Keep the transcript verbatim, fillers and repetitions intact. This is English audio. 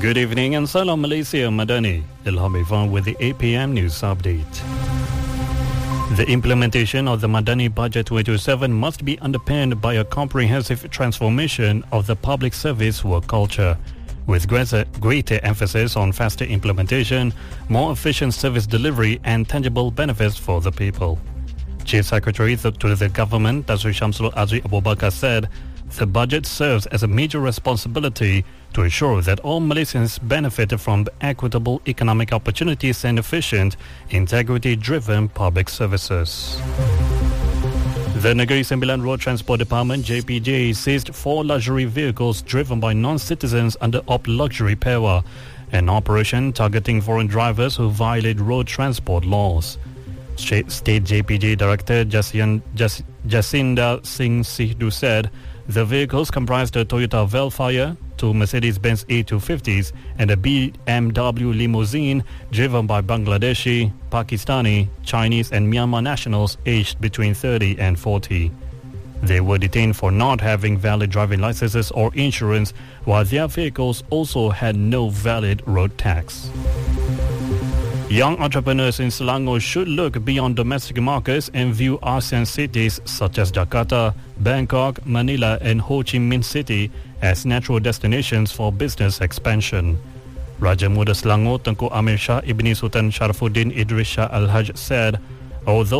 Good evening and Salam Malaysia Madani. Ilham Ivan with the eight p m news update. The implementation of the Madani Budget twenty twenty-seven must be underpinned by a comprehensive transformation of the public service work culture, with greater, greater emphasis on faster implementation, more efficient service delivery and tangible benefits for the people. Chief Secretary to the government, Datuk Shamsul Azri Abu Bakar, said the budget serves as a major responsibility to ensure that all Malaysians benefit from equitable economic opportunities and efficient, integrity-driven public services. The Negeri Sembilan Road Transport Department, J P J, seized four luxury vehicles driven by non-citizens under Op Luxury Pewa, an operation targeting foreign drivers who violate road transport laws. State J P J Director Jasin, Jas, Jacinda Singh Sidhu said the vehicles comprised a Toyota Velfire, two Mercedes-Benz A two fifties and a B M W limousine driven by Bangladeshi, Pakistani, Chinese and Myanmar nationals aged between thirty and forty. They were detained for not having valid driving licenses or insurance, while their vehicles also had no valid road tax. Young entrepreneurs in Selangor should look beyond domestic markets and view ASEAN cities such as Jakarta, Bangkok, Manila and Ho Chi Minh City as natural destinations for business expansion. Raja Muda Selangor Tengku Amir Shah Ibni Sultan Sharafuddin Idris Shah Al-Haj said, although